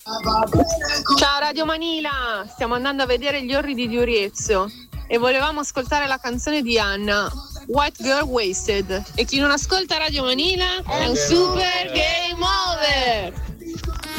Ciao Radio Manila, stiamo andando a vedere Gli orridi di Uriezzo e volevamo ascoltare la canzone di Anna, White Girl Wasted. E chi non ascolta Radio Manila è un super gay.